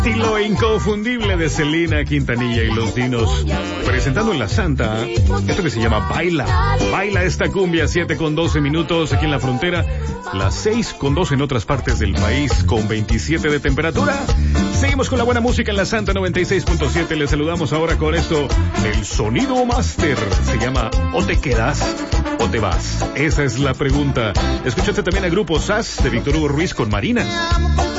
Estilo inconfundible de Selena Quintanilla y los Dinos, presentando en La Santa esto que se llama Baila. Baila esta cumbia, 7:12 aquí en la frontera, las 6:12 en otras partes del país, con 27 de temperatura. Seguimos con la buena música en La Santa 96.7. Les saludamos ahora con esto, el sonido máster. Se llama O te quedas o te vas. Esa es la pregunta. Escúchate también a Grupo SAS de Víctor Hugo Ruiz con Marina.